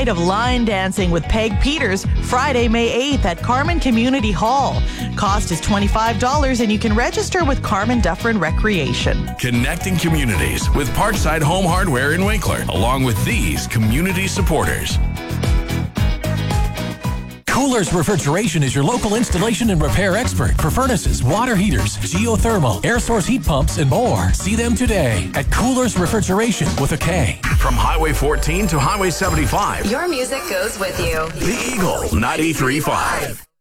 night of line dancing with Peg Peters, Friday, May 8th at Carmen Community Hall. Cost is $25 and you can register with Carmen Dufferin Recreation. Connecting communities with Parkside Home Hardware in Winkler, along with these community supporters. Coolers Refrigeration is your local installation and repair expert for furnaces, water heaters, geothermal, air source heat pumps, and more. See them today at Coolers Refrigeration with a K. From Highway 14 to Highway 75. Your music goes with you. The Eagle 93.5.